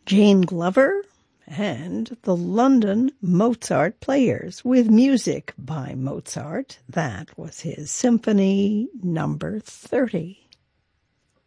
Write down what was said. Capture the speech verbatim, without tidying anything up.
Jane Glover, and the London Mozart Players with music by Mozart. That was his Symphony number thirty.